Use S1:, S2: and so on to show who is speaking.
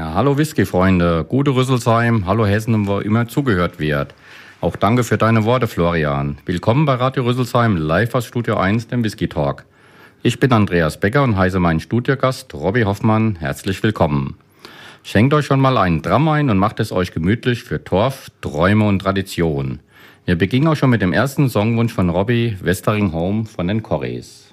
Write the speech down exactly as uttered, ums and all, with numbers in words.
S1: Hallo Whisky-Freunde, gute Rüsselsheim, hallo Hessen, wo immer zugehört wird. Auch danke für deine Worte, Florian. Willkommen bei Radio Rüsselsheim, live aus Studio eins, dem Whisky Talk. Ich bin Andreas Becker und heiße meinen Studiogast Robby Hoffmann herzlich willkommen. Schenkt euch schon mal einen Dram ein und macht es euch gemütlich für Torf, Träume und Tradition. Wir beginnen auch schon mit dem ersten Songwunsch von Robby, Westering Home von den Corries.